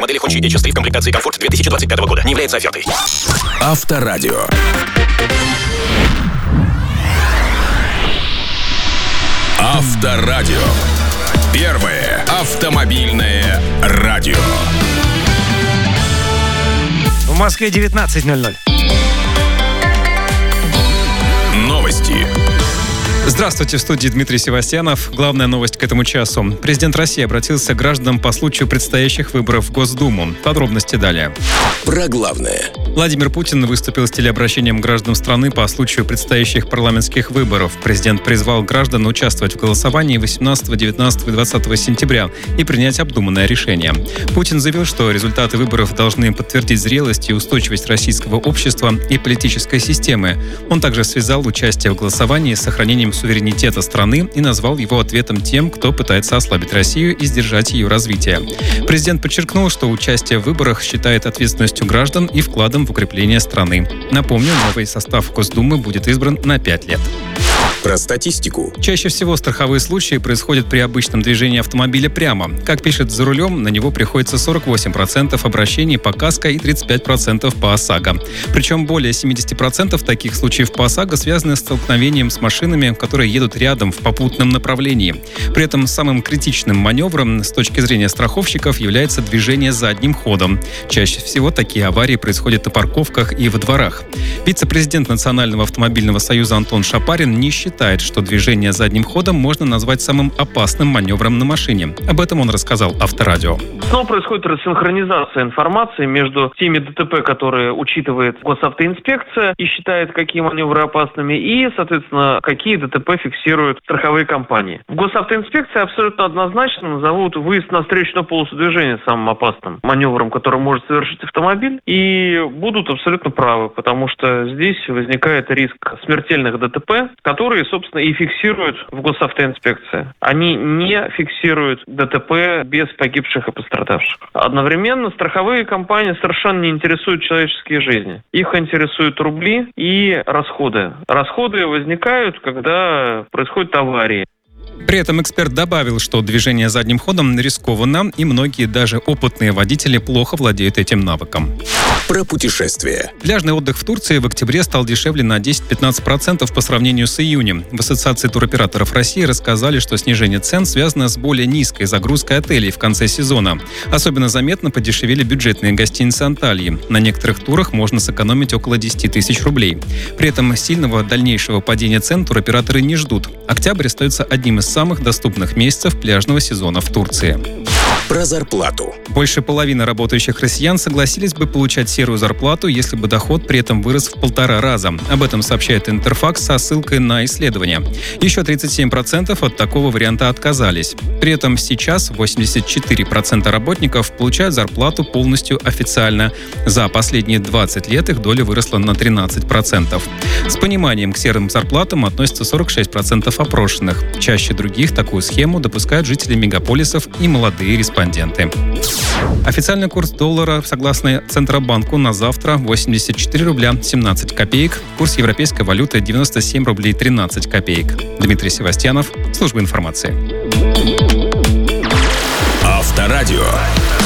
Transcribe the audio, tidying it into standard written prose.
Модель Hongqi HS3 в комплектации «Комфорт» 2025 года не является офертой. Авторадио. Авторадио. Первое автомобильное радио. В Москве 19:00. Новости. Здравствуйте, в студии Дмитрий Севастьянов. Главная новость к этому часу. Президент России обратился к гражданам по случаю предстоящих выборов в Госдуму. Подробности далее. Про главное. Владимир Путин выступил с телеобращением к гражданам страны по случаю предстоящих парламентских выборов. Президент призвал граждан участвовать в голосовании 18, 19 и 20 сентября и принять обдуманное решение. Путин заявил, что результаты выборов должны подтвердить зрелость и устойчивость российского общества и политической системы. Он также связал участие в голосовании с сохранением суверенитета страны и назвал его ответом тем, кто пытается ослабить Россию и сдержать ее развитие. Президент подчеркнул, что участие в выборах считает ответственностью граждан и вкладом в укрепление страны. Напомню, новый состав Госдумы будет избран на 5 лет. Про статистику. Чаще всего страховые случаи происходят при обычном движении автомобиля прямо. Как пишет «За рулем», на него приходится 48% обращений по КАСКО и 35% по ОСАГО. Причем более 70% таких случаев по ОСАГО связаны с столкновением с машинами, которые едут рядом в попутном направлении. При этом самым критичным маневром с точки зрения страховщиков является движение задним ходом. Чаще всего такие аварии происходят на парковках и во дворах. Вице-президент Национального автомобильного союза Антон Шапарин не считает, что движение задним ходом можно назвать самым опасным маневром на машине. Об этом он рассказал Авторадио. Снова происходит рассинхронизация информации между теми ДТП, которые учитывает госавтоинспекция и считает, какие маневры опасными, и, соответственно, какие ДТП фиксируют страховые компании. В госавтоинспекции абсолютно однозначно назовут выезд на встречную полосу движения самым опасным маневром, который может совершить автомобиль, и будут абсолютно правы, потому что здесь возникает риск смертельных ДТП, которые, собственно, и фиксируют в госавтоинспекции. Они не фиксируют ДТП без погибших и пострадавших. Одновременно страховые компании совершенно не интересуют человеческие жизни. Их интересуют рубли и расходы. Расходы возникают, когда происходят аварии. При этом эксперт добавил, что движение задним ходом рискованно, и многие, даже опытные водители, плохо владеют этим навыком. Про путешествия. Пляжный отдых в Турции в октябре стал дешевле на 10-15% по сравнению с июнем. В Ассоциации туроператоров России рассказали, что снижение цен связано с более низкой загрузкой отелей в конце сезона. Особенно заметно подешевели бюджетные гостиницы Анталии. На некоторых турах можно сэкономить около 10 тысяч рублей. При этом сильного дальнейшего падения цен туроператоры не ждут. Октябрь остается одним из самых доступных месяцев пляжного сезона в Турции. Про зарплату. Больше половины работающих россиян согласились бы получать серую зарплату, если бы доход при этом вырос в 1,5 раза. Об этом сообщает Интерфакс со ссылкой на исследование. Еще 37% от такого варианта отказались. При этом сейчас 84% работников получают зарплату полностью официально. За последние 20 лет их доля выросла на 13%. С пониманием к серым зарплатам относятся 46% опрошенных. Чаще других такую схему допускают жители мегаполисов и молодые респонденты. Официальный курс доллара, согласно Центробанку, на завтра 84 рубля 17 копеек. Курс европейской валюты 97 рублей 13 копеек. Дмитрий Севастьянов, служба информации. Авторадио.